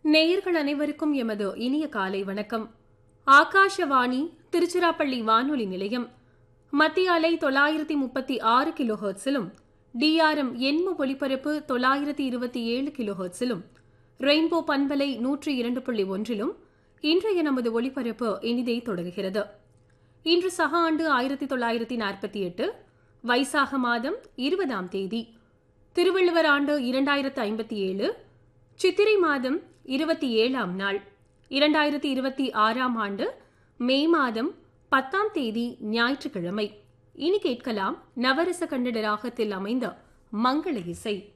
நேயர்கள் அனைவருக்கும் எமது இனிய காலை வணக்கம். ஆகாஷவாணி திருச்சிராப்பள்ளி வானொலி நிலையம் மத்திய அலை 936 கிலோஹெர்ட்ஸிலும் டிஆர்எம் எண்ம ஒலிபரப்பு 927 கிலோஹெர்ட்ஸிலும் ரெயின்போ பண்பலை 102.1லும் இன்றைய நமது ஒலிபரப்பு இனிதே தொடங்குகிறது. இன்று சக ஆண்டு 1948 வைசாக மாதம் 20ஆம் தேதி, திருவள்ளுவர் ஆண்டு 2057, சித்திரை மாதம் 27ஆம் நாள், 2026ஆம் ஆண்டு மே மாதம் 10ஆம் தேதி ஞாயிற்றுக்கிழமை. இனி கேட்கலாம் நவரச கன்னட ராகத்தில் அமைந்த மங்கள இசை.